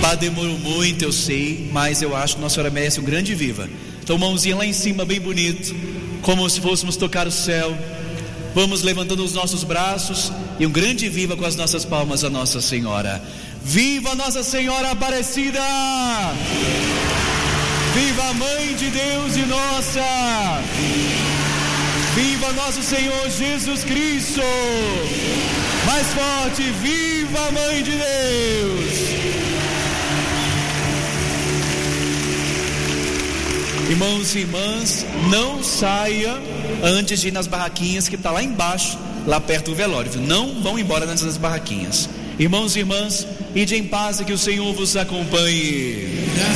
Pá, demorou muito, eu sei, mas eu acho que Nossa Senhora merece um grande viva. Então, mãozinha lá em cima, bem bonito, como se fôssemos tocar o céu. Vamos levantando os nossos braços e um grande viva com as nossas palmas a Nossa Senhora. Viva Nossa Senhora Aparecida! Viva a Mãe de Deus e nossa! Viva nosso Senhor Jesus Cristo! Mais forte, viva a Mãe de Deus! Irmãos e irmãs, não saia antes de ir nas barraquinhas que está lá embaixo, lá perto do velório. Não vão embora nessas barraquinhas. Irmãos e irmãs, ide em paz e que o Senhor vos acompanhe.